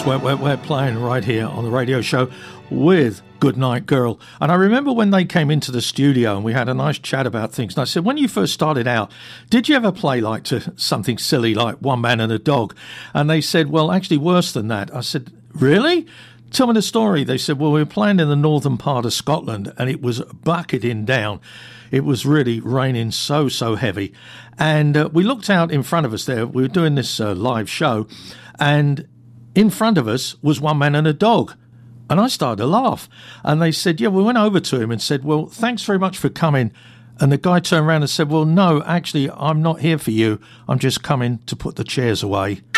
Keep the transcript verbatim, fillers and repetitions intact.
Yes, we're, we're, we're playing right here on the radio show with Goodnight Girl. And I remember when they came into the studio and we had a nice chat about things. And I said, when you first started out, did you ever play like to something silly like One Man and a Dog? And they said, well, actually worse than that. I said, really? Tell me the story. They said, well, we were playing in the northern part of Scotland and it was bucketing down. It was really raining so, so heavy. And uh, we looked out in front of us there. We were doing this uh, live show. And in front of us was One Man and a Dog. And I started to laugh. And they said, yeah, we went over to him and said, well, thanks very much for coming. And the guy turned around and said, well, no, actually, I'm not here for you. I'm just coming to put the chairs away.